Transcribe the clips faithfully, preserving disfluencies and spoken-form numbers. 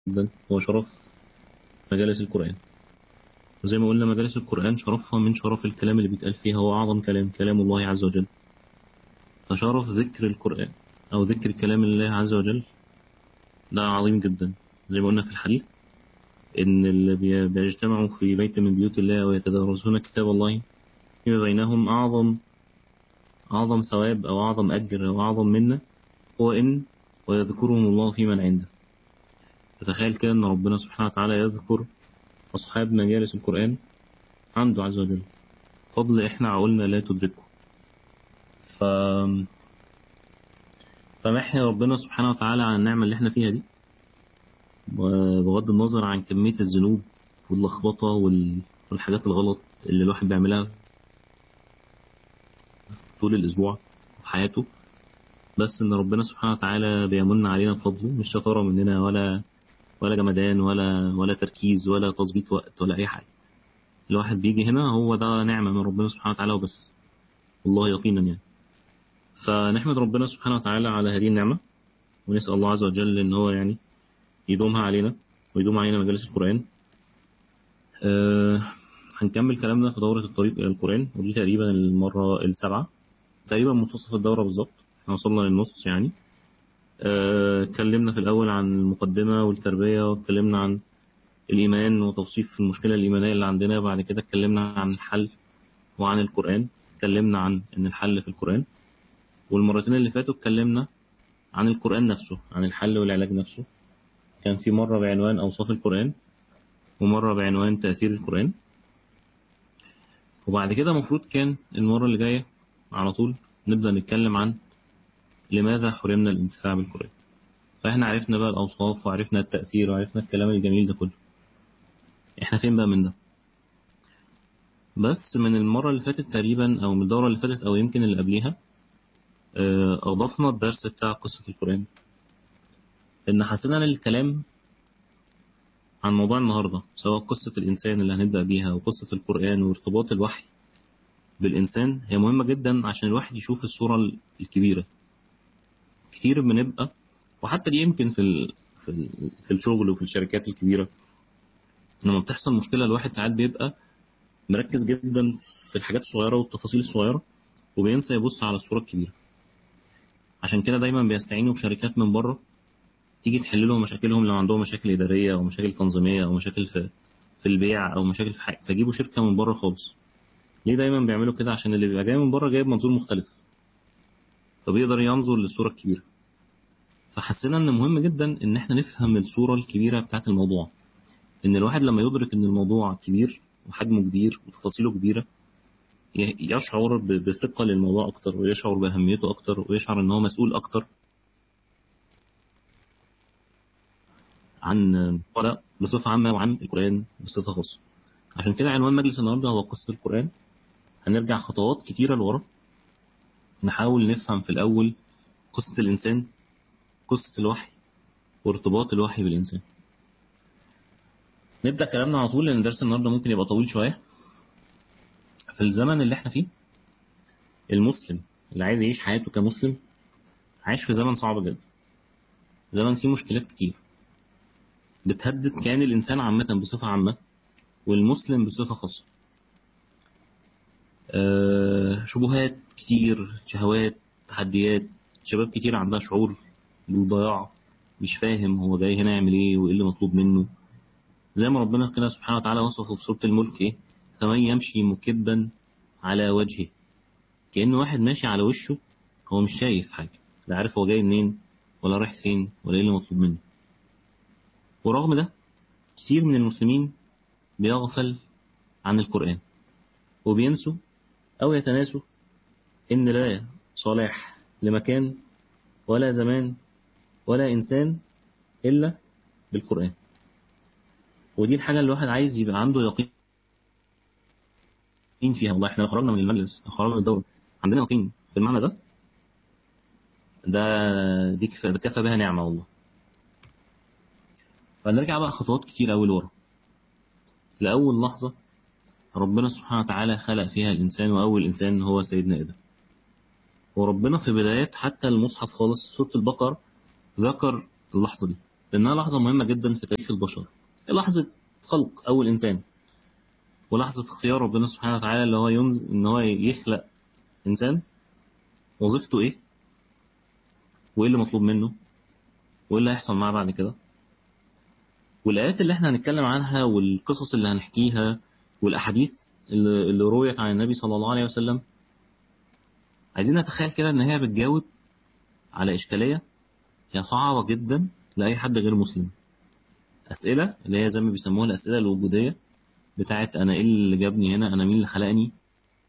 جدا هو شرف مجالس القرآن. وزي ما قلنا مجالس القرآن شرفها من شرف الكلام اللي بيتقال فيها، هو أعظم كلام كلام الله عز وجل. فشرف ذكر القرآن أو ذكر كلام الله عز وجل ده عظيم جدا. زي ما قلنا في الحديث إن اللي بي- بيجتمعوا في بيت من بيوت الله ويتدارسون كتاب الله فيما بينهم أعظم أعظم ثواب أو أعظم أجر أو أعظم منة هو إن ويذكرهم الله في من عنده. فتخيل كده إن ربنا سبحانه وتعالى يذكر أصحاب مجالس القرآن عنده عز وجل، فضل إحنا عقولنا لا تدركه. ف... فمحي ربنا سبحانه وتعالى عن النعمة اللي احنا فيها دي، وبغض النظر عن كمية الذنوب واللخبطة وال... والحاجات الغلط اللي الواحد بيعملها طول الأسبوع في حياته، بس إن ربنا سبحانه وتعالى بيمن علينا بفضله، مش شطارة مننا ولا ولا جمدان ولا ولا تركيز ولا تظبيط وقت ولا أي حاجة. الواحد بيجي هنا هو ده نعمة من ربنا سبحانه وتعالى وبس، والله يقينا يعني. فنحمد ربنا سبحانه وتعالى على هذه النعمة، ونسأل الله عز وجل إن هو يعني يدومها علينا ويدوم علينا مجالس القرآن. أه هنكمل كلامنا في دورة الطريق إلى القرآن، ودي تقريبا المرة السابعة، تقريبا منتصف الدورة بالظبط، احنا وصلنا للنص يعني. أه اتكلمنا في الأول عن المقدمة والتربية، واتكلمنا عن الإيمان وتوصيف المشكلة الإيمانية اللي عندنا. بعد كده اتكلمنا عن الحل وعن القرآن، اتكلمنا عن إن الحل في القرآن. والمرتين اللي فاتوا اتكلمنا عن القرآن نفسه، عن الحل والعلاج نفسه. كان في مرة بعنوان أوصاف القرآن، ومرة بعنوان تأثير القرآن. وبعد كده المفروض كان المرة اللي جاية على طول نبدأ نتكلم عن لماذا حرمنا الانتفاع بالقرآن. فاحنا عرفنا بقى الأوصاف وعرفنا التأثير وعرفنا الكلام الجميل ده كله. احنا فين بقى من ده؟ بس من المرة اللي فاتت تقريبا، أو من الدورة اللي فاتت، أو يمكن اللي قبليها، آه، أضفنا الدرس بتاع قصة القرآن. إن حسينا إن الكلام عن موضوع النهاردة، سواء قصة الإنسان اللي هنبدأ بيها أو قصة القرآن وارتباط الوحي بالإنسان، هي مهمة جدا عشان الواحد يشوف الصورة الكبيرة. كتير بنبقى، وحتى دي يمكن في ال... في ال... في الشغل وفي الشركات الكبيرة، لما بتحصل مشكلة الواحد ساعات بيبقى مركز جدا في الحاجات الصغيرة والتفاصيل الصغيرة، وبينسى يبص على الصورة الكبيرة. عشان كده دايما بيستعينوا بشركات من بره تيجي تحل لهم مشاكلهم، لو عندهم مشاكل إدارية أو مشاكل تنظيمية أو مشاكل في في البيع أو مشاكل في حاجة، فجيبوا شركة من بره خالص. ليه دايما بيعملوا كده؟ عشان اللي بيبقى جاي من بره جايب منظور مختلف، فبيقدر ينظر للصورة الكبيرة. فحسينا ان مهم جدا ان احنا نفهم الصورة الكبيرة بتاعت الموضوع. ان الواحد لما يدرك ان الموضوع كبير وحجمه كبير وتفاصيله كبيرة، ي- يشعر ب- بثقة للموضوع اكتر، ويشعر باهميته اكتر، ويشعر ان هو مسؤول اكتر عن ولا بصفة عامة وعن القرآن بصفة خاصة. عشان كده عنوان مجلس النهارده هو قصة القرآن. هنرجع خطوات كتيرة لورا، نحاول نفهم في الأول قصة الإنسان، قصة الوحي، وارتباط الوحي بالإنسان. نبدأ كلامنا على طول، لأن درس النهارده ممكن يبقى طويل شوية. في الزمن اللي احنا فيه، المسلم اللي عايز يعيش حياته كمسلم عايش في زمن صعب جدا، زمن فيه مشكلات كتير بتهدد كيان الإنسان عامة بصفة عامة، والمسلم بصفة خاصة. أه شبهات كتير، شهوات، تحديات. شباب كتير عندها شعور بالضياع، مش فاهم هو جاي هنا يعمل ايه وايه اللي مطلوب منه. زي ما ربنا كده سبحانه وتعالى وصفه في سورة الملك ايه: فمن يمشي مكبا على وجهه. كأنه واحد ماشي على وشه، هو مش شايف حاجة، لا عارف هو جاي منين ولا رايح فين ولا ايه اللي مطلوب منه. ورغم ده كتير من المسلمين بيغفل عن القرآن، وبينسوا أو يتناسوا إن لا صلاح لمكان ولا زمان ولا إنسان إلا بالقرآن. ودي الحاجة اللي الواحد عايز يبقى عنده يقين فيها. والله احنا لو خرجنا من المجلس، لو خرجنا من الدورة عندنا يقين في المعنى ده، ده دي كفى ده كفى بها نعمة والله. فنرجع بقى خطوات كتير أوي لورا، لأول لحظة ربنا سبحانه وتعالى خلق فيها الإنسان، وأول إنسان هو سيدنا آدم. وربنا في بدايات حتى المصحف خالص، سورة البقرة، ذكر اللحظة دي. لأنها لحظة مهمة جدا في تاريخ البشر. لحظة خلق أول إنسان، ولحظة اختيار ربنا سبحانه وتعالى اللي هو ينزل إن هو يخلق إنسان، وظيفته إيه، وإيه اللي مطلوب منه، وإيه اللي هيحصل معاه بعد كده. والآيات اللي إحنا هنتكلم عنها والقصص اللي هنحكيها والأحاديث اللي, اللي رويت عن النبي صلى الله عليه وسلم، عايزين نتخيل كده إن هي بتجاوب على إشكالية هي صعبة جدا لأي حد غير مسلم. أسئلة اللي هي زي ما بيسموها الأسئلة الوجودية بتاعت أنا إيه اللي جابني هنا، أنا مين اللي خلقني، إيه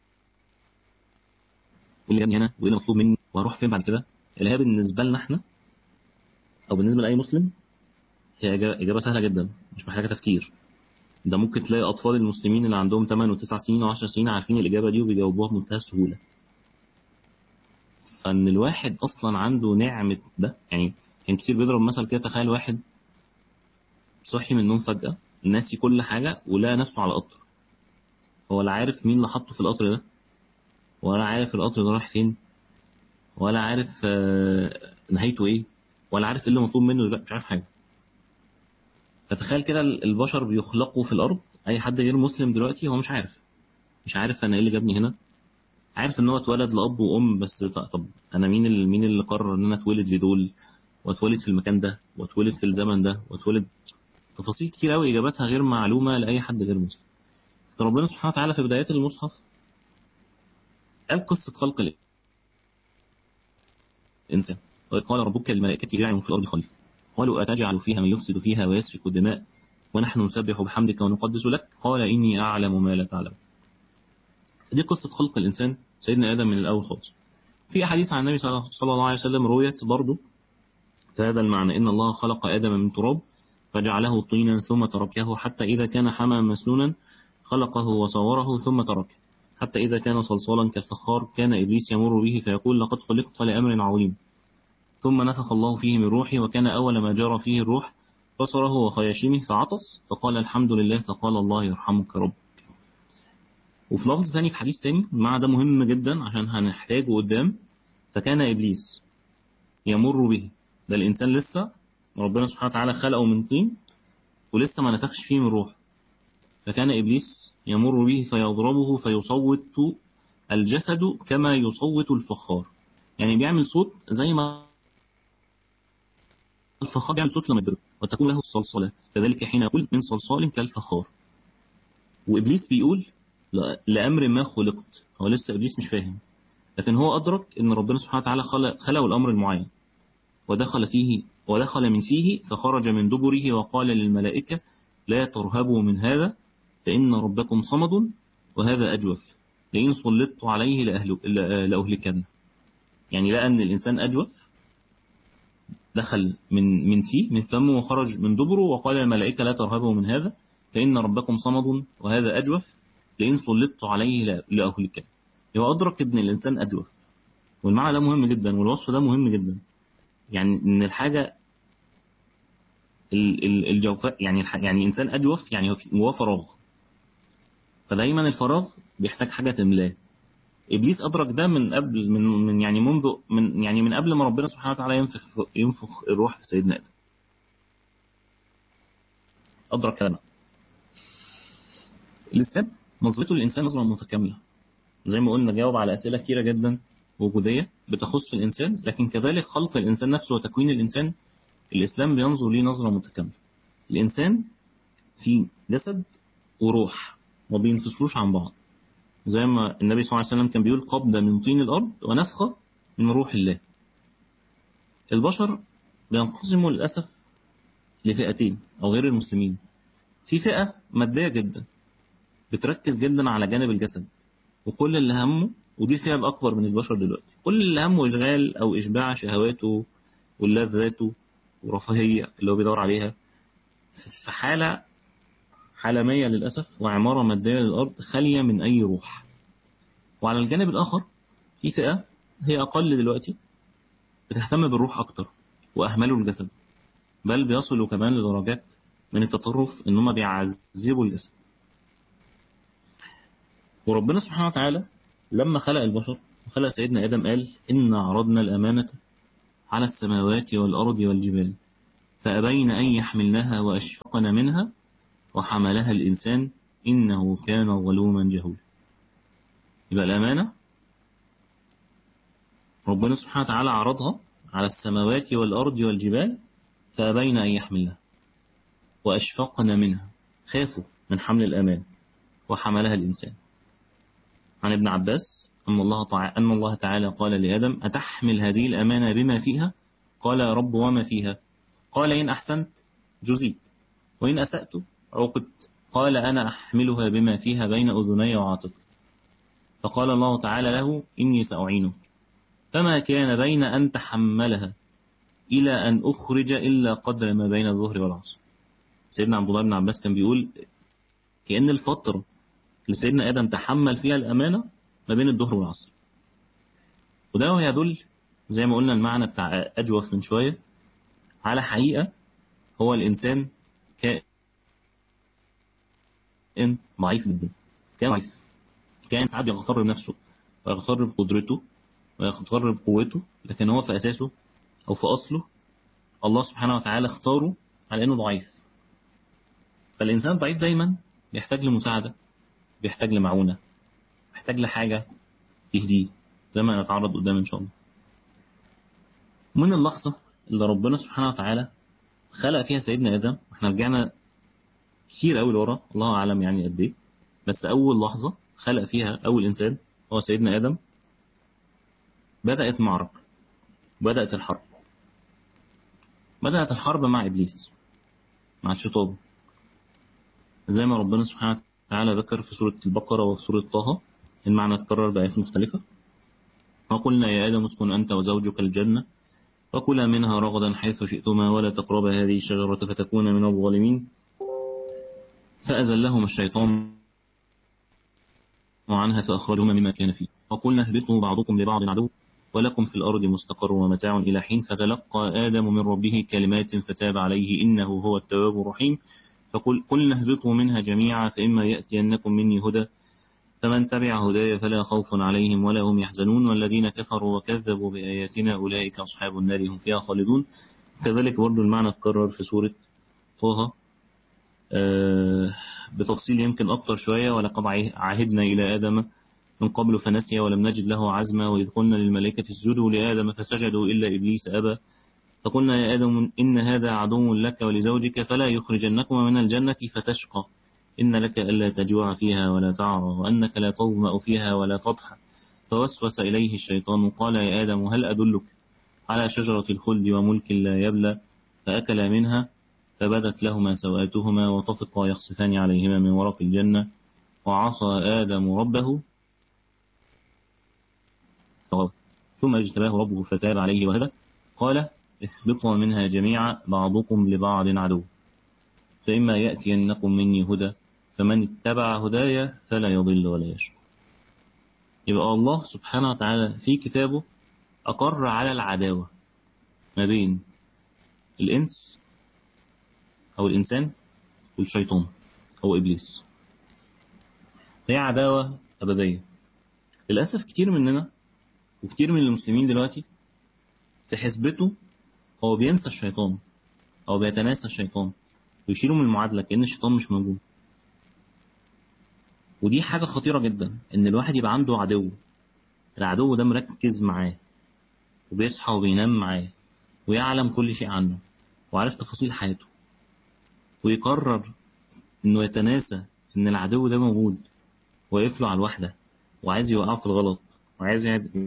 اللي جابني هنا، وإيه اللي مطلوب مني، وهروح فين بعد كده. اللي هي بالنسبة لنا إحنا أو بالنسبة لأي مسلم هي إجابة سهلة جدا، مش محتاجة تفكير. ده ممكن تلاقي أطفال المسلمين اللي عندهم ثمانية وتسع سنين وعشر سنين عارفين الإجابة دي وبيجاوبوها بمنتهى السهولة. فإن الواحد أصلا عنده نعمة ده، يعني كان كتير بيضرب مثل كده، تخيل واحد صحي من النوم فجأة ناسي كل حاجة ولقى نفسه على قطر. هو لا عارف مين اللي حطه في القطر ده، ولا عارف القطر ده رايح فين، ولا عارف آه، نهايته ايه، ولا عارف ايه اللي مطلوب منه دلوقتي، مش عارف حاجة. فتخيل كده البشر بيخلقوا في الأرض، أي حد غير مسلم دلوقتي هو مش عارف مش عارف أنا ايه اللي جابني هنا. عارف ان هو اتولد لأب وأم بس، طب أنا مين اللي مين اللي قرر ان أنا اتولد لدول، واتولد في المكان ده، واتولد في الزمن ده، واتولد. تفاصيل كتير قوي إجاباتها غير معلومة لأي حد غير مسلم. فربنا سبحانه وتعالى في بدايات المصحف قال قصة خلق الإنسان. وإذ قال ربك للملائكة جاعل في الأرض خليفة قالوا أتجعل فيها من يفسد فيها ويسفك الدماء ونحن نسبح بحمدك ونقدس لك قال إني أعلم ما لا تعلم. دي قصة خلق الإنسان سيدنا آدم من الأول خالص. في أحاديث عن النبي صلى الله عليه وسلم رويت برضه في هذا المعنى، إن الله خلق آدم من تراب فجعله طينا ثم تركه حتى إذا كان حما مسنونا خلقه وصوره ثم تركه حتى إذا كان صلصالا كالفخار كان إبليس يمر به فيقول لقد خلقت لأمر عظيم ثم نفخ الله فيه من روحه وكان أول ما جرى فيه الروح بصره وخياشيمه فعطس فقال الحمد لله فقال الله يرحمك رب. وفي لفظ ثاني في حديث ثاني المعنى ده مهم جدا عشان هنحتاجه قدام، فكان إبليس يمر به، ده الإنسان لسه ربنا سبحانه وتعالى خلقه من طين ولسه ما نفخش فيه من روح، فكان إبليس يمر به فيضربه فيصوت الجسد كما يصوت الفخار، يعني بيعمل صوت زي ما الفخار بيعمل صوت لما يضرب، وتكون له الصلصلة كذلك حين يقول من صلصال كالفخار. وإبليس بيقول لأمر ما خلقت، هو لسه إبليس مش فاهم، لكن هو أدرك إن ربنا سبحانه وتعالى خلق خلق الأمر المعين، ودخل فيه ودخل من فيه فخرج من دبره وقال للملائكة لا ترهبوا من هذا فإن ربكم صمد وهذا أجوف لئن سلطت عليه لأهلكن. يعني لقى أن الإنسان أجوف، دخل من من فيه من فمه وخرج من دبره وقال للملائكة لا ترهبوا من هذا فإن ربكم صمد وهذا أجوف لئن سلطت عليه لأهلكن. هو أدرك أن الإنسان أجوف، والمعنى ده مهم جدا والوصف ده مهم جدا. يعني ان الحاجه الجوفاء، يعني يعني انسان اجوف يعني هو فراغ، فدايما الفراغ بيحتاج حاجه تملاه. ابليس ادرك ده من قبل من من يعني منذ من يعني من قبل ما ربنا سبحانه وتعالى ينفخ ينفخ الروح في سيدنا ادم. ادرك كلامه. الاسلام نظرته للانسان نظره متكامله، زي ما قلنا جاوب على اسئله كثيره جدا وجوديه بتخص الانسان، لكن كذلك خلق الانسان نفسه وتكوين الانسان الاسلام بينظر ليه نظره متكامله. الانسان في جسد وروح ما بينفصلوش عن بعض، زي ما النبي صلى الله عليه وسلم كان بيقول قبضة من طين الأرض ونفخة من روح الله. البشر بينقسموا للأسف لفئتين أو غير المسلمين. في فئة مادية جدا بتركز جدا على جانب الجسد، وكل اللي همه، ودي الفئة الأكبر من البشر دلوقتي، كل اللي همه إشغال أو إشباع شهواته ولذاته ورفاهية اللي هو بيدور عليها، في حالة عالمية للأسف وعمارة مادية للأرض خالية من أي روح. وعلى الجانب الآخر في فئة هي أقل دلوقتي بتهتم بالروح أكتر وأهملوا الجسد، بل بيصلوا كمان لدرجات من التطرف إن هم بيعذبوا الجسد. وربنا سبحانه وتعالى لما خلق البشر وخلق سيدنا آدم قال إن عرضنا الأمانة على السماوات والأرض والجبال فأبين أن يحملنها وأشفقن منها وحملها الإنسان إنه كان ظلوما جهولا. يبقى الأمانة ربنا سبحانه وتعالى عرضها على السماوات والأرض والجبال فأبين أن يحملنها وأشفقن منها، خافوا من حمل الأمان، وحملها الإنسان. عن ابن عباس أن الله تعالى, أن الله تعالى قال لآدم أتحمل هذه الأمانة بما فيها؟ قال يا رب وما فيها؟ قال إن أحسنت جزيت وإن أسأت عوقبت. قال أنا أحملها بما فيها بين أذني وعاتقي. فقال الله تعالى له إني سأعينك. فما كان بين أن تحملها إلى أن أخرج إلا قدر ما بين الظهر والعصر. سيدنا عبد الله بن عباس كان بيقول كأن الفترة اللي سيدنا آدم تحمل فيها الأمانة ما بين الظهر والعصر. وده يدل زي ما قلنا المعنى بتاع أجوف من شوية على حقيقة هو الإنسان كائن ضعيف جدا، كائن ضعيف، كائن ساعات يغتر بنفسه ويغتر بقدرته ويغتر بقوته، لكن هو في أساسه أو في أصله الله سبحانه وتعالى اختاره على أنه ضعيف. فالإنسان ضعيف دايما بيحتاج لمساعدة، بيحتاج لمعونة، بيحتاج لحاجة تهديه زي ما نتعرض قدام إن شاء الله. من اللحظة اللي ربنا سبحانه وتعالى خلق فيها سيدنا آدم، احنا رجعنا كتير قوي لورا الله أعلم يعني قد إيه، بس أول لحظة خلق فيها أول إنسان هو سيدنا آدم بدأت معركة، بدأت الحرب. بدأت الحرب مع إبليس، مع الشيطان، زي ما ربنا سبحانه وتعالى ذكر في سورة البقرة وفي سورة طه. المعنى اتكرر بآيات مختلفة. وقلنا يا آدم اسكن أنت وزوجك الجنة وكلا منها رغدا حيث شئتما ولا تقربا هذه الشجرة فتكونا من الظالمين فأزلهما الشيطان عنها فأخرجهما مما كان فيه وقلنا اهبطوا بعضكم لبعض عدو ولكم في الأرض مستقر ومتاع إلى حين فتلقى آدم من ربه كلمات فتاب عليه إنه هو التواب الرحيم. فقل قلنا اهبطوا منها جميعا فإما يأتينكم مني هدى فمن تبع هدايا فلا خوف عليهم ولا هم يحزنون والذين كفروا وكذبوا بآياتنا أولئك أصحاب النار هم فيها خالدون. كذلك برضو المعنى اتكرر في سورة طه آه بتفصيل يمكن أكتر شوية. ولقد عهدنا إلى آدم من قبل فنسي ولم نجد له عزما وإذ قلنا للملائكة اسجدوا لآدم فسجدوا إلا إبليس أبى فقلنا يا آدم إن هذا عدو لك ولزوجك فلا يخرجنكما من الجنة فتشقى إن لك ألا تجوع فيها ولا تعرى وأنك لا تظمأ فيها ولا تضحى. فوسوس إليه الشيطان قال يا آدم هل أدلك على شجرة الخلد وملك لا يبلى فأكلا منها فبدت لهما سوآتهما وطفقا يخصفان عليهما من ورق الجنة وعصى آدم ربه ثم اجتباه ربه فتاب عليه وهدى قال اهبطوا منها جميعا بعضكم لبعض عدو فإما يأتينكم مني هدى فمن اتبع هدايا فلا يضل ولا يشقى. يبقى الله سبحانه وتعالى في كتابه أقر على العداوة ما بين الإنس أو الإنسان والشيطان أو إبليس. هي عداوة أبدية. للأسف كتير مننا وكتير من المسلمين دلوقتي في حسبته هو بينسى الشيطان أو بيتناسى الشيطان ويشيله من المعادلة كأن الشيطان مش موجود. ودي حاجة خطيرة جدا إن الواحد يبقى عنده عدو، العدو ده مركز معاه وبيصحى وبينام معاه ويعلم كل شيء عنه وعارف تفاصيل حياته، ويقرر إنه يتناسى إن العدو ده موجود ويقفله على الوحدة وعايز يوقعه في الغلط وعايز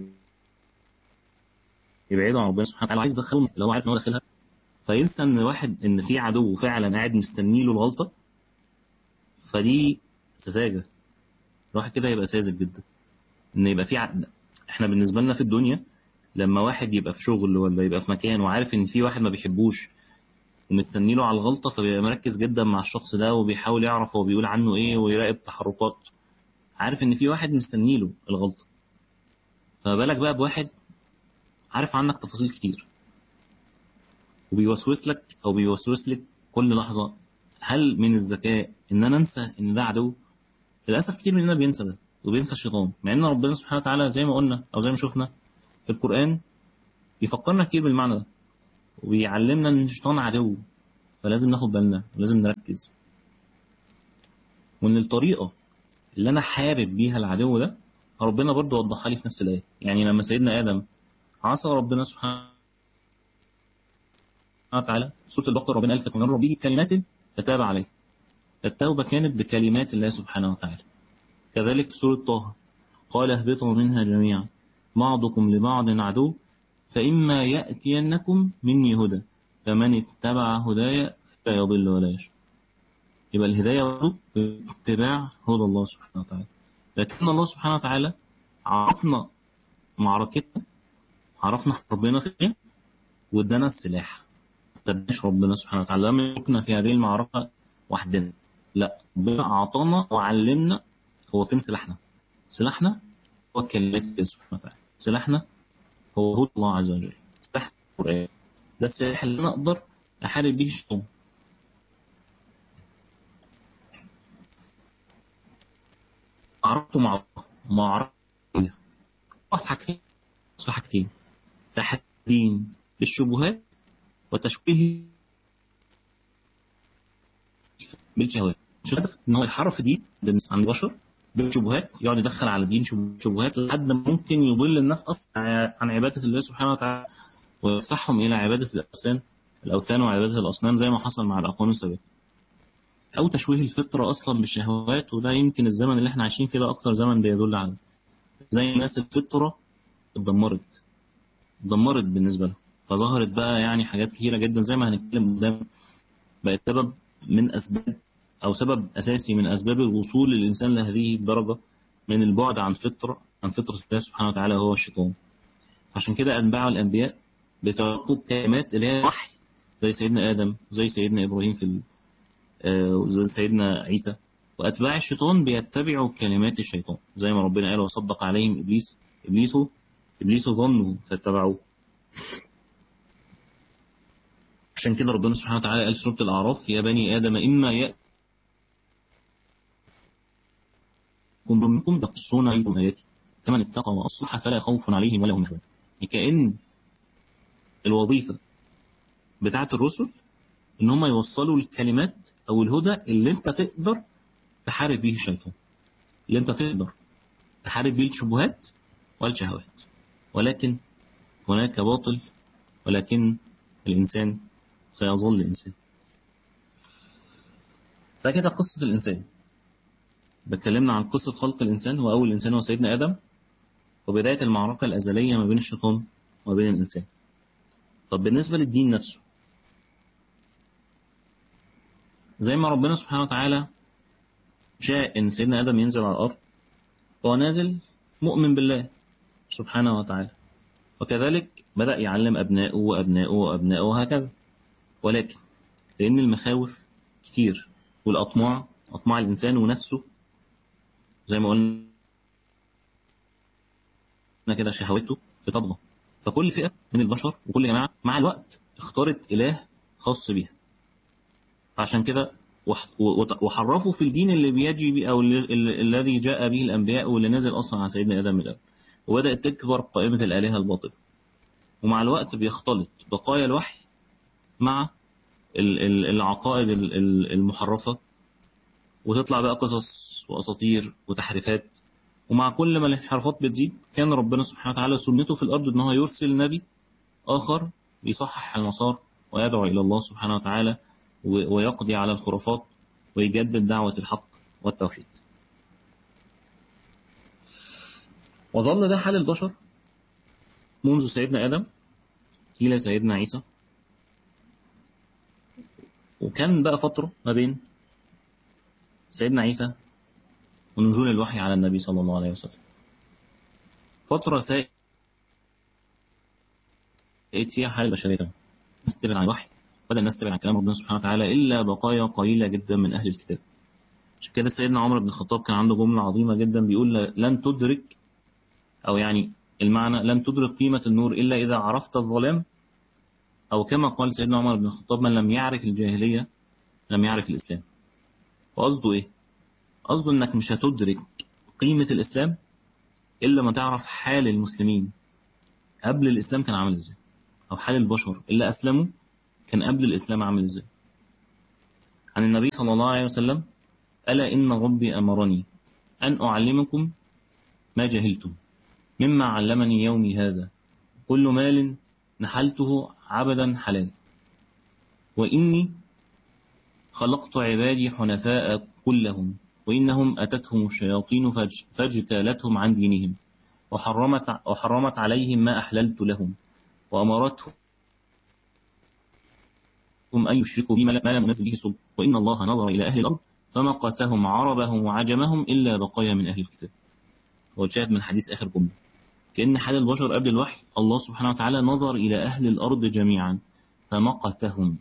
يبعده عن ربنا سبحانه وتعالى وعايز يدخله لو هو عارف إن هو داخلها. فينسى إن واحد إن في عدو فعلا قاعد مستني له الغلطة. فدي سذاجة. الواحد كده يبقى ساذج جدا إن يبقى في عقد. إحنا بالنسبة لنا في الدنيا لما واحد يبقى في شغل ولا يبقى في مكان وعارف إن في واحد ما بيحبوش ومستني له على الغلطة فبيبقى مركز جدا مع الشخص ده وبيحاول يعرف هو بيقول عنه إيه ويراقب تحركات، عارف إن في واحد مستني له الغلطة. فما بالك بقى بواحد عارف عنك تفاصيل كتير وبيوسوس لك أو بيوسوس لك كل لحظة. هل من الذكاء إن أنا أنسى إن ده عدو؟ للأسف كتير مننا بينسى ده وبينسى الشيطان، مع إن ربنا سبحانه وتعالى زي ما قلنا أو زي ما شفنا في القرآن يفكرنا كتير بالمعنى ده وبيعلمنا ان الشيطان عدو، فلازم ناخد بالنا ولازم نركز، وان الطريقة اللي انا حارب بيها العدو ده ربنا برضو وضحها لي في نفس الآية. يعني لما سيدنا آدم عصى ربنا سبحانه وتعالى، سورة البقرة ربنا قال فتمر به كلمات فتاب عليه. التوبة كانت بكلمات الله سبحانه وتعالى. كذلك سورة طه قال اهبطوا منها جميعا بعضكم لبعض عدو فإما يأتينكم مني هدى فمن اتبع هدايا فلا يضل ولا يشقى. يبقى الهداية برضه اتباع هدى الله سبحانه وتعالى. لكن الله سبحانه وتعالى عرفنا معركتنا، عرفنا ربنا فين، وادانا السلاح. ما اداناش ربنا سبحانه وتعالى لم يتركنا في هذه المعركة وحدنا، لا، ربنا أعطانا وعلمنا هو فين سلاحنا. سلاحنا هو كلمات الله سبحانه وتعالى، سلاحنا هو هدى الله عز وجل، سلاح القرآن. ده السلاح اللي أنا أقدر أحارب به الشيطان. عرفته مع الله ما عرفته في حاجتين، في حاجتين: تحدين للشبهات وتشويه بالشهوات. الشهوات ان هو يحرف دين عن البشر بالشبهات، يقعد يدخل على الدين شبهات لحد ما ممكن يضل الناس اصلا عن عباده الله سبحانه وتعالى ويفتحهم الى عباده الاوثان الاوثان وعباده الاصنام زي ما حصل مع الاقوام السابقه. او تشويه الفطره اصلا بالشهوات، وده يمكن الزمن اللي احنا عايشين فيه ده اكتر زمن بيدل على زي الناس الفطره اتدمرت اتدمرت بالنسبه لها، فظهرت بقى يعني حاجات كثيره جدا زي ما هنتكلم قدام، بقت سبب من اسباب او سبب اساسي من اسباب الوصول للانسان لهذه الدرجه من البعد عن فطره عن فطره الله سبحانه وتعالى هو الشيطان. عشان كده اتباع الانبياء بتلقوا كلمات اللي هي وحي، زي سيدنا ادم زي سيدنا ابراهيم في ال... آه زي سيدنا عيسى. واتباع الشيطان بيتبعوا كلمات الشيطان زي ما ربنا قال وصدق عليهم ابليس ابليس ابليس ظنوا فاتبعوه. عشان كده ربنا سبحانه وتعالى قال في سورة الأعراف يا بني آدم إما يأتكم منكم تقصون عليكم آياتي فمن اتقى وأصلح فلا خوف عليهم ولا هم يحزنون. كأن الوظيفة بتاعة الرسل إن هم يوصلوا الكلمات أو الهدى اللي أنت تقدر تحارب به الشيطان، اللي أنت تقدر تحارب به الشبهات والشهوات. ولكن هناك باطل، ولكن الإنسان سيظل إنسان. فكده قصة الإنسان، بتكلمنا عن قصة خلق الإنسان، وأول إنسان هو سيدنا آدم، وبداية المعركة الأزلية ما بين الشيطان وما بين الإنسان. طب بالنسبة للدين نفسه، زي ما ربنا سبحانه وتعالى شاء إن سيدنا آدم ينزل على الأرض، هو نازل مؤمن بالله سبحانه وتعالى، وكذلك بدأ يعلم أبنائه وأبنائه وأبنائه وهكذا. ولكن لأن المخاوف كتير والأطماع، أطماع الإنسان ونفسه زي ما قلنا كده شهوته بتطغى، فكل فئة من البشر وكل جماعة مع الوقت اختارت إله خاص بيها. عشان كده وحرفوا في الدين اللي بيجي بي أو الذي جاء به الأنبياء واللي نزل أصلا على سيدنا آدم من الأول، وبدأت تكبر قائمة الآلهة الباطلة. ومع الوقت بيختلط بقايا الوحي مع العقائد المحرفة، وتطلع بقى قصص وأساطير وتحريفات. ومع كل ما الانحرافات بتزيد كان ربنا سبحانه وتعالى سنته في الأرض إن هو يرسل نبي آخر يصحح المسار ويدعو إلى الله سبحانه وتعالى ويقضي على الخرافات ويجدد دعوة الحق والتوحيد. وظل ده حال البشر منذ سيدنا آدم إلى سيدنا عيسى. وكان بقى فترة ما بين سيدنا عيسى ونزول الوحي على النبي صلى الله عليه وسلم، فترة سائد فيها حال البشرية، الناس تبعد عن الوحي، بدأ الناس تبعد عن كلام ربنا سبحانه وتعالى إلا بقايا قليلة جدا من أهل الكتاب. عشان كده سيدنا عمر بن الخطاب كان عنده جملة عظيمة جدا بيقول لن تدرك، أو يعني المعنى لن تدرك قيمة النور إلا إذا عرفت الظلام، أو كما قال سيدنا عمر بن الخطاب من لم يعرف الجاهلية لم يعرف الإسلام. وقصده إيه؟ قصده إنك مش هتدرك قيمة الإسلام إلا ما تعرف حال المسلمين قبل الإسلام كان عامل إزاي. أو حال البشر اللي أسلموا كان قبل الإسلام عامل إزاي. عن النبي صلى الله عليه وسلم: ألا إن ربي أمرني أن أعلمكم ما جهلتم مما علمني يومي هذا، كل مال نحلته عبدا حلال، وإني خلقت عبادي حنفاء كلهم، وإنهم أتتهم الشياطين فاج- فاجتالتهم عن دينهم، وحرمت, وحرمت عليهم ما أحللت لهم، وأمرتهم أن يشركوا بي ما لم ينزل به سلطان، وإن الله نظر إلى أهل الأرض فمقتهم عربهم وعجمهم إلا بقايا من أهل الكتاب. هو شاهد من حديث آخر جملة، كأن حال البشر قبل الوحي الله سبحانه وتعالى نظر إلى أهل الأرض جميعا فمقتهم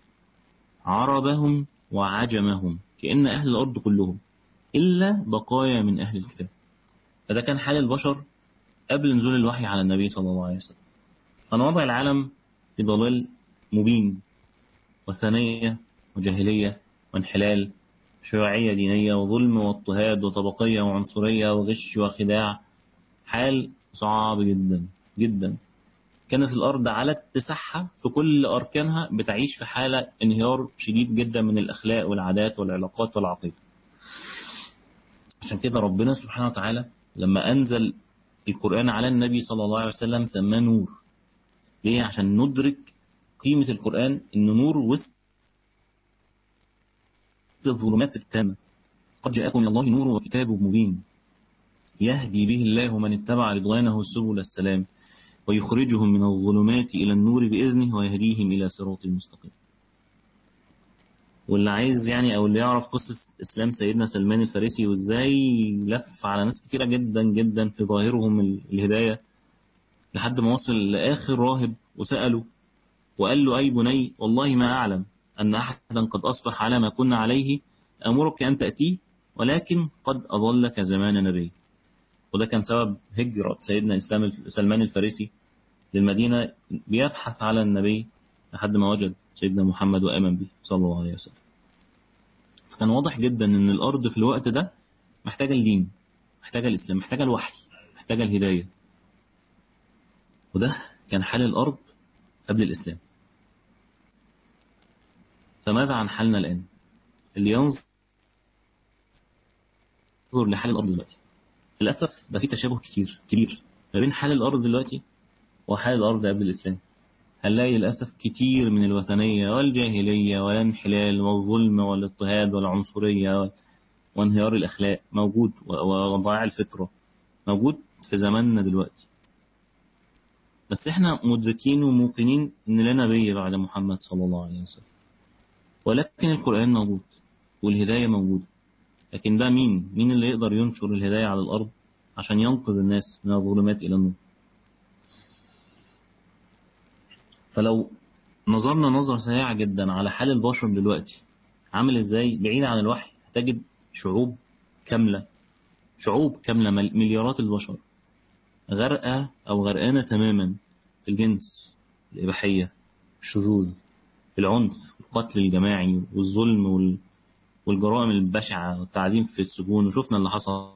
عربهم وعجمهم، كأن أهل الأرض كلهم إلا بقايا من أهل الكتاب. فده كان حال البشر قبل نزول الوحي على النبي صلى الله عليه وسلم. كان وضع العالم في ضلال مبين، وثنية وجاهلية وانحلال، شيوعية دينية وظلم واضطهاد وطبقية وعنصرية وغش وخداع. حال صعب جدا جدا. كانت الأرض على اتساعها في كل أركانها بتعيش في حالة انهيار شديد جدا من الأخلاق والعادات والعلاقات والعقيدة. عشان كده ربنا سبحانه وتعالى لما أنزل القرآن على النبي صلى الله عليه وسلم سماه نور. ليه؟ عشان ندرك قيمة القرآن إنه نور وسط الظلمات التامة. قد جاءكم من الله نور وكتاب مبين يهدي به الله من اتبع رضوانه سبل السلام ويخرجهم من الظلمات إلى النور بإذنه ويهديهم إلى صراط مستقيم. واللي عايز يعني أو اللي يعرف قصة إسلام سيدنا سلمان الفارسي وإزاي لف على ناس كتيرة جدا جدا في ظاهرهم الهداية، لحد ما وصل لآخر راهب وسأله وقال له: أي بني، والله ما أعلم أن أحدا قد أصبح على ما كنا عليه، أمرك أن تأتيه، ولكن قد أضلك زمان نبي. وده كان سبب هجرة سيدنا إسلام سلمان الفارسي للمدينة، بيبحث على النبي لحد ما وجد سيدنا محمد وآمن به صلى الله عليه وسلم. فكان واضح جدا أن الأرض في الوقت ده محتاجة الدين، محتاجة الإسلام، محتاجة الوحي، محتاجة الهداية. وده كان حال الأرض قبل الإسلام. فماذا عن حالنا الآن؟ اللي ينظر لحال الأرض دلوقتي للأسف بقى في تشابه كتير كبير ما بين حال الأرض دلوقتي وحال الأرض قبل الإسلام. هنلاقي للأسف كتير من الوثنية والجاهلية والانحلال والظلم والاضطهاد والعنصرية وانهيار الأخلاق موجود، وضياع الفطرة موجود في زماننا دلوقتي. بس احنا مدركين وموقنين ان لا نبي بعد محمد صلى الله عليه وسلم، ولكن القرآن موجود والهداية موجودة. لكن ده مين مين اللي يقدر ينشر الهداية على الأرض عشان ينقذ الناس من الظلمات إلى النور؟ فلو نظرنا نظرة سريعة جدا على حال البشر دلوقتي عامل ازاي بعيد عن الوحي، هتجد شعوب كاملة شعوب كاملة مليارات البشر غرقة أو غرقانة تماما في الجنس، الإباحية، الشذوذ، العنف، القتل الجماعي والظلم وال... والجرائم البشعة والتعذيب في السجون. وشفنا اللي حصل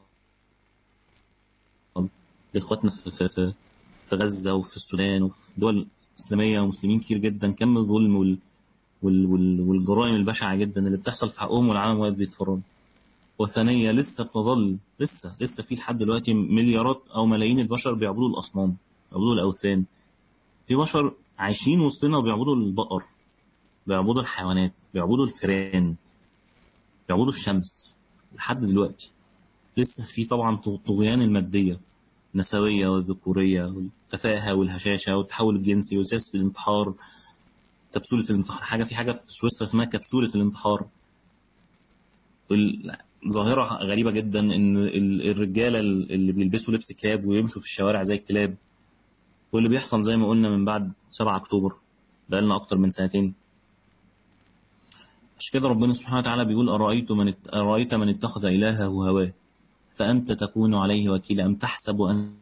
لإخواتنا في, في, في, في غزة وفي السودان وفي دول إسلامية ومسلمين كتير جدا، كم الظلم وال... وال... وال... والجرائم البشعة جدا اللي بتحصل في حقهم والعالم واقف بيتفرج. وثانية لسه بتظل لسه لسه في لحد دلوقتي مليارات أو ملايين البشر بيعبدوا الأصنام، بيعبدوا الأوثان. في بشر عايشين وسطنا وبيعبدوا البقر، بيعبدوا الحيوانات، بيعبدوا الفئران، بيعبدوا الشمس لحد دلوقتي. لسه في طبعا طغيان المادية، النسوية والذكورية والتفاهة والهشاشة والتحول الجنسي وسياسة الانتحار، كبسولة الانتحار. حاجة في حاجة في سويسرا اسمها كبسولة الانتحار. ظاهرة غريبة جدا ان الرجالة اللي بيلبسوا لبس كلاب ويمشوا في الشوارع زي الكلاب، واللي بيحصل زي ما قلنا من بعد سبعة أكتوبر بقالنا أكتر من سنتين. عشان كده ربنا سبحانه وتعالى بيقول: أرأيت من أرأيت من اتخذ إلهه هواه فأنت تكون عليه وكيلا أم تحسب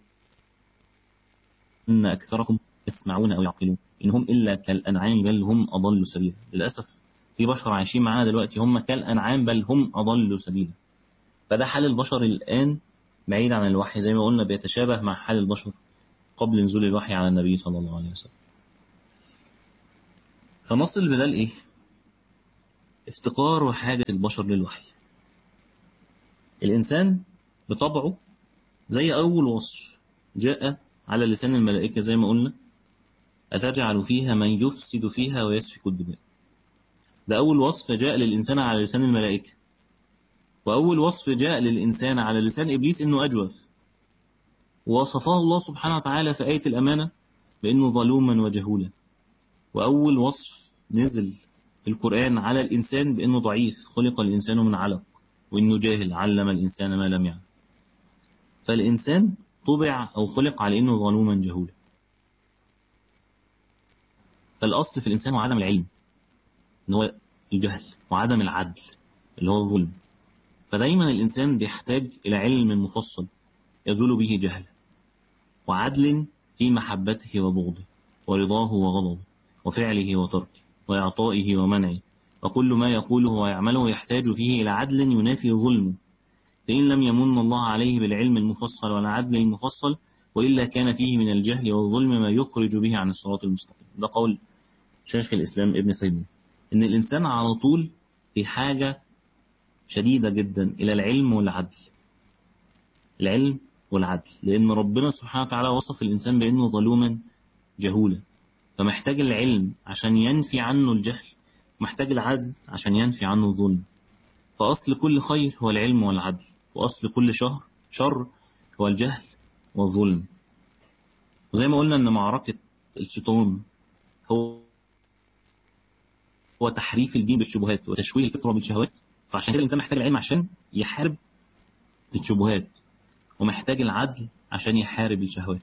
أن أكثركم يسمعون أو يعقلون إن هم إلا كالأنعام بل هم أضل سبيلا. للأسف في بشر عايشين معانا دلوقتي هم كالأنعام بل هم أضل سبيلا. فده حال البشر الآن بعيد عن الوحي، زي ما قلنا بيتشابه مع حال البشر قبل نزول الوحي على النبي صلى الله عليه وسلم. فنصل البدال إيه؟ افتقار وحاجة البشر للوحي. الإنسان بطبعه زي أول وصف جاء على لسان الملائكة زي ما قلنا: أتجعل فيها من يفسد فيها ويسفك الدماء. ده أول وصف جاء للإنسان على لسان الملائكة. وأول وصف جاء للإنسان على لسان إبليس إنه أجوف، ووصفه الله سبحانه وتعالى في آية الأمانة بأنه ظلوما وجهولا. وأول وصف نزل في القرآن على الإنسان بأنه ضعيف، خلق الإنسان من علق، وإنه جاهل، علم الإنسان ما لم يعلم. فالإنسان طبع أو خلق على إنه ظلوما جهولا. فالأصل في الإنسان هو عدم العلم، إن هو الجهل، وعدم العدل اللي هو الظلم. فدايما الإنسان بيحتاج إلى علم مفصل يزول به جهله، وعدل في محبته وبغضه، ورضاه وغضبه، وفعله وتركه، وإعطائه ومنعه. وكل ما يقوله ويعمله يحتاج فيه إلى عدل ينافي ظلمه، فإن لم يمن الله عليه بالعلم المفصل والعدل المفصل، وإلا كان فيه من الجهل والظلم ما يخرج به عن الصراط المستقيم. ده قول شيخ الإسلام ابن تيمية، إن الإنسان على طول في حاجة شديدة جدا إلى العلم والعدل. العلم والعدل، لأن ربنا سبحانه وتعالى وصف الإنسان بأنه ظلوما جهولا، فمحتاج العلم عشان ينفي عنه الجهل، محتاج العدل عشان ينفي عنه الظلم. فأصل كل خير هو العلم والعدل، وأصل كل شر شر هو الجهل والظلم. وزي ما قلنا إن معركة الشيطان هو هو تحريف الدين بالشبهات وتشويه الفطرة بالشهوات. فعشان كده الإنسان محتاج العلم عشان يحارب الشبهات، ومحتاج العدل عشان يحارب الشهوات.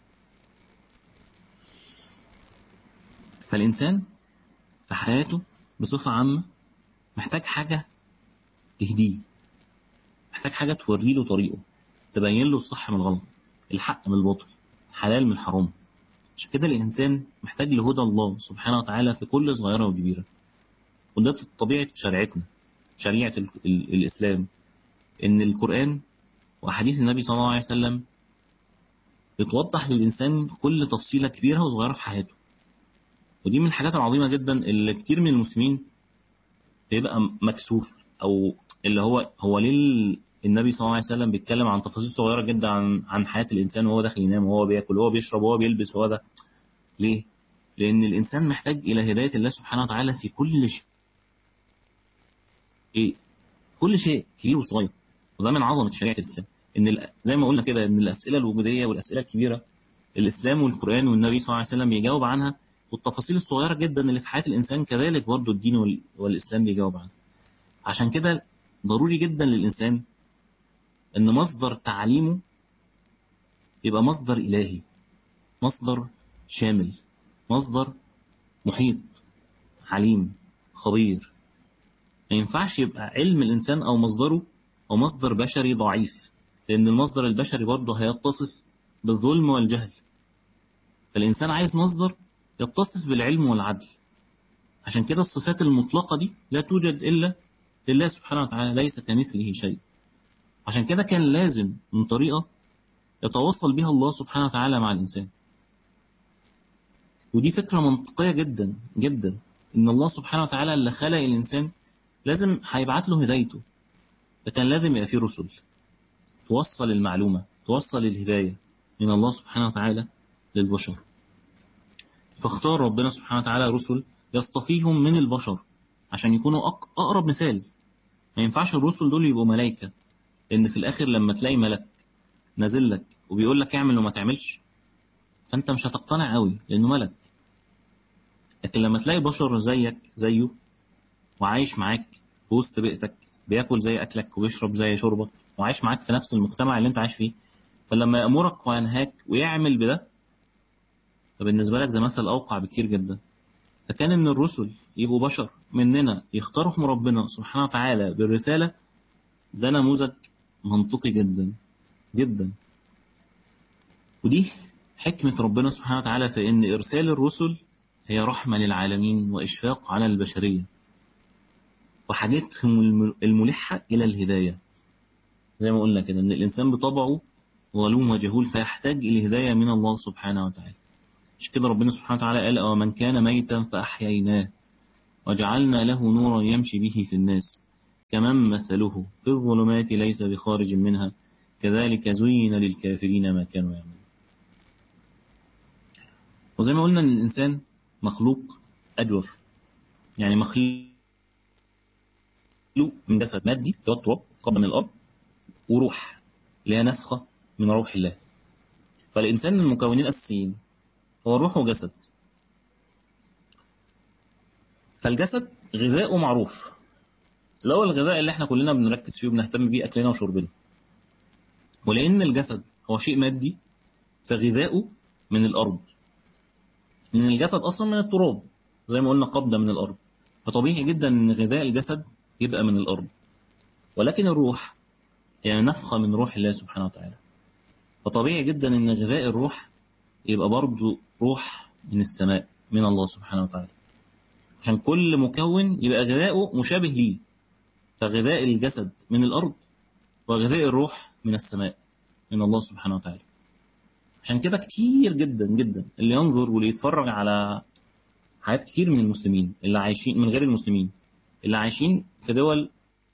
فالإنسان في حياته بصفة عامة محتاج حاجة تهديه، محتاج حاجة توري له طريقه، تبين له الصح من الغلط، الحق من الباطل، الحلال من الحرام. عشان كده الإنسان محتاج لهدى الله سبحانه وتعالى في كل صغيرة وكبيرة. وده طبيعة شريعتنا، شريعة ال ال الإسلام، إن القرآن وأحاديث النبي صلى الله عليه وسلم بتوضح للإنسان كل تفصيلة كبيرة وصغيرة في حياته. ودي من الحاجات العظيمة جدا اللي كتير من المسلمين بيبقى مكسوف، أو اللي هو هو ليه النبي صلى الله عليه وسلم بيتكلم عن تفاصيل صغيرة جدا عن عن حياة الإنسان، وهو داخل ينام، وهو بياكل، وهو بيشرب، وهو بيلبس، وهو ده. ليه؟ لأن الإنسان محتاج إلى هداية الله سبحانه وتعالى في كل شيء، كل شيء كبير وصغير. وده من عظمة شريعة الإسلام، إن زي ما قلنا كده إن الأسئلة الوجودية والأسئلة الكبيرة الإسلام والقرآن والنبي صلى الله عليه وسلم بيجاوب عنها، والتفاصيل الصغيرة جدا اللي في حياة الإنسان كذلك برضو الدين والإسلام بيجاوب عنها. عشان كده ضروري جدا للإنسان إن مصدر تعليمه يبقى مصدر إلهي، مصدر شامل، مصدر محيط، عليم، خبير. ما ينفعش يبقى علم الإنسان أو مصدره أو مصدر بشري ضعيف، لأن المصدر البشري برضه هيتصف بالظلم والجهل. فالإنسان عايز مصدر يتصف بالعلم والعدل. عشان كده الصفات المطلقة دي لا توجد إلا لله سبحانه وتعالى، ليس كمثله شيء. عشان كده كان لازم من طريقة يتواصل بها الله سبحانه وتعالى مع الإنسان. ودي فكرة منطقية جدا جدا، إن الله سبحانه وتعالى اللي خلق الإنسان لازم هيبعت له هدايته، فكان لازم يبقى فيه رسل توصل المعلومة، توصل الهداية من الله سبحانه وتعالى للبشر. فاختار ربنا سبحانه وتعالى رسل يصطفيهم من البشر عشان يكونوا أقرب مثال. ما ينفعش الرسل دول يبقوا ملائكة، لأن في الآخر لما تلاقي ملك نازل لك وبيقول لك اعمل وما تعملش، فأنت مش هتقتنع قوي لأنه ملك. لكن لما تلاقي بشر زيك زيه وعايش معاك في وسط بيئتك، بياكل زي أكلك وبيشرب زي شربك، وعايش معاك في نفس المجتمع اللي انت عايش فيه، فلما يأمرك وينهاك ويعمل بده، فبالنسبة لك ده مثل أوقع بكتير جدا. فكان إن الرسل يبقوا بشر مننا يختارهم ربنا سبحانه وتعالى بالرسالة، ده نموذج منطقي جدا جدا. ودي حكمة ربنا سبحانه وتعالى في إن إرسال الرسل هي رحمة للعالمين وإشفاق على البشرية، وحاجتهم الملحة إلى الهداية. زي ما قلنا كده إن الإنسان بطبعه ظلوم وجهول، فيحتاج إلى هداية من الله سبحانه وتعالى. مش كده ربنا سبحانه وتعالى قال: ومن كان ميتا فأحييناه وجعلنا له نورا يمشي به في الناس كمن مثله في الظلمات ليس بخارج منها كذلك زين للكافرين ما كانوا يعملون. وزي ما قلنا ان الانسان مخلوق اجور، يعني مخلوق من جسد مادي اللي هو التراب قبل من الارض، وروح اللي هي نفخه من روح الله. فالانسان من المكونين الاساسيين هو الروح وجسد. فالجسد غذاؤه معروف، اللي هو الغذاء اللي احنا كلنا بنركز فيه وبنهتم بيه، اكلنا وشربنا. ولان الجسد هو شيء مادي فغذاؤه من الارض، من الجسد اصلا من التراب زي ما قلنا قبضة من الارض، فطبيعي جدا ان غذاء الجسد يبقى من الارض. ولكن الروح يعني نفخة من روح الله سبحانه وتعالى، فطبيعي جدا ان غذاء الروح يبقى برضو روح من السماء من الله سبحانه وتعالى، عشان كل مكون يبقى غذاؤه مشابه ليه. فغذاء الجسد من الارض وغذاء الروح من السماء من الله سبحانه وتعالى. عشان كده كتير جدا جدا اللي ينظر واللي يتفرج على حياة كتير من المسلمين اللي عايشين من غير المسلمين اللي عايشين في دول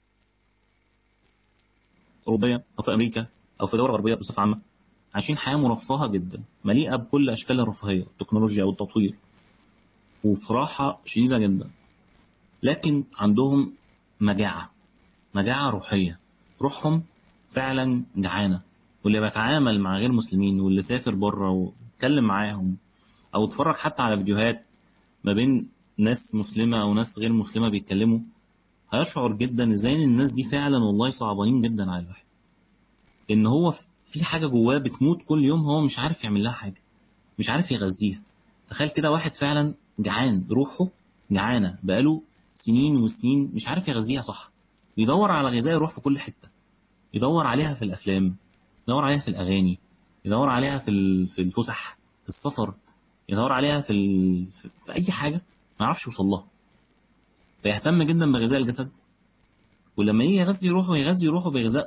أوروبية أو في أمريكا أو في دول غربية بصفة عامة، عايشين حياة مرفهة جدا مليئة بكل أشكال الرفاهية التكنولوجيا والتطوير وفي راحة شديدة جدا، لكن عندهم مجاعة مجاعة روحية، روحهم فعلا جعانة. واللي بيتعامل مع غير مسلمين واللي سافر بره واتكلم معاهم أو اتفرج حتى على فيديوهات ما بين ناس مسلمة أو ناس غير مسلمة بيتكلموا، هيشعر جدا ازاي ان الناس دي فعلا والله صعبانين جدا على الواحد. ان هو في حاجة جواه بتموت كل يوم، هو مش عارف يعمل لها حاجة، مش عارف يغذيها. تخيل كده واحد فعلا جعان، روحه جعانة بقاله سنين وسنين مش عارف يغذيها صح، بيدور على غذاء الروح في كل حتة، يدور عليها في الأفلام، يدور عليها في الأغاني، يدور عليها في في الفسح، في السفر، يدور عليها في, ال... في أي حاجة ما يعرفش يوصل لها. فيهتم جدا بغذاء الجسد، ولما يجي يغذي روحه يغذي روحه بغذاء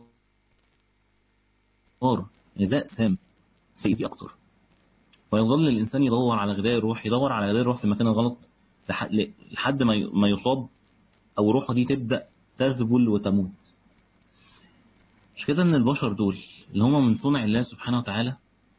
ضار، غذاء سام فيأذي أكتر. ويظل الإنسان يدور على غذاء الروح، يدور على غذاء الروح في المكان الغلط لحد ما يصاب أو روحه دي تبدأ تذبل وتموت. مش كده ان البشر دول اللي هم من صنع الله سبحانه وتعالى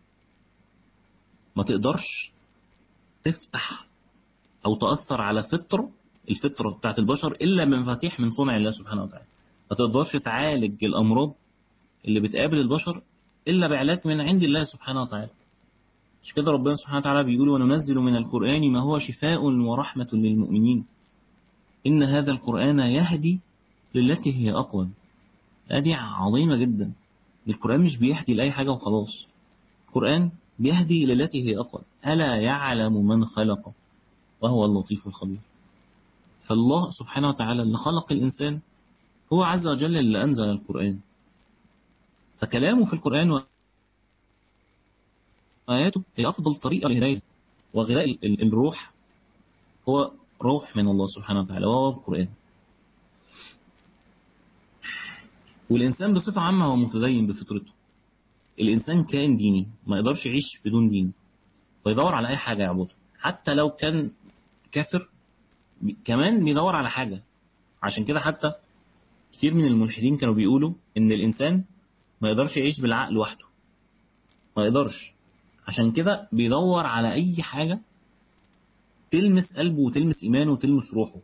ما تقدرش تفتح او تأثر على فطرة الفطرة بتاعت البشر الا بمفاتيح من صنع الله سبحانه وتعالى. ما تقدرش تعالج الامراض اللي بتقابل البشر الا بعلاج من عند الله سبحانه وتعالى. مش كده ربنا سبحانه وتعالى بيقول وننزل من القرآن ما هو شفاء ورحمة للمؤمنين إن هذا القرآن يهدي للتي هي أقوم. هذه عظيمة جدا. القرآن مش بيهدي لأي حاجة وخلاص، القرآن بيهدي للتي هي أقوم ألا يعلم من خلق وهو اللطيف الخبير. فالله سبحانه وتعالى اللي خلق الإنسان هو عز وجل اللي أنزل القرآن، فكلامه في القرآن وآياته هي أفضل طريقة للهداية. وغذاء الروح هو روح من الله سبحانه وتعالى وهو القرآن. والإنسان بصفة عامة هو متدين بفطرته. الإنسان كائن ديني ما يقدرش يعيش بدون دين، ويدور على أي حاجة يعبدها حتى لو كان كافر كمان بيدور على حاجة. عشان كده حتى كثير من الملحدين كانوا بيقولوا إن الإنسان ما يقدرش يعيش بالعقل لوحده، ما يقدرش. عشان كده بيدور على أي حاجة تلمس قلبه وتلمس إيمانه وتلمس روحه.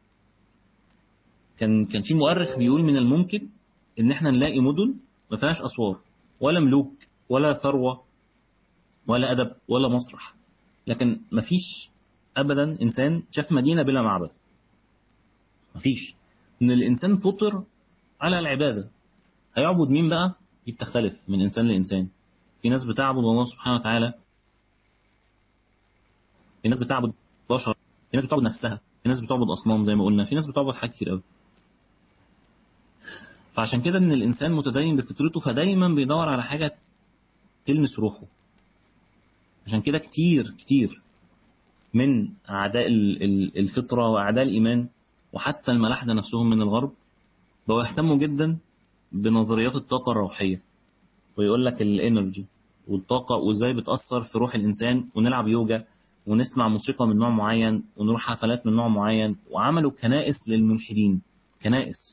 كان كان في مؤرخ بيقول من الممكن إن إحنا نلاقي مدن ما فيهاش أسوار ولا ملوك ولا ثروة ولا أدب ولا مسرح، لكن ما فيش أبدا إنسان شاف مدينة بلا معبد. ما فيش. إن الإنسان فطر على العبادة. هيعبد مين بقى؟ دي بتختلف من إنسان لإنسان. في ناس بتعبد الله سبحانه وتعالى، في ناس بتعبد بشر، في ناس بتعبد نفسها، في ناس بتعبد أصنام زي ما قلنا، في ناس بتعبد حاجات كتير قوي. فعشان كده إن الإنسان متدين بفطرته فدايما بيدور على حاجة تلمس روحه. عشان كده كتير كتير من أعداء الفطرة وأعداء الإيمان وحتى الملاحدة نفسهم من الغرب بقوا يهتموا جدا بنظريات الطاقة الروحية، ويقول لك الانرجي والطاقة وازاي بتأثر في روح الإنسان، ونلعب يوجا ونسمع موسيقى من نوع معين ونروح حفلات من نوع معين، وعملوا كنائس للملحدين، كنائس